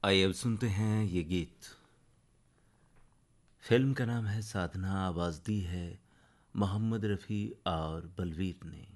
आइए अब सुनते हैं ये गीत। फिल्म का नाम है साधना, आवाज़ दी है मोहम्मद रफ़ी और बलवीर ने।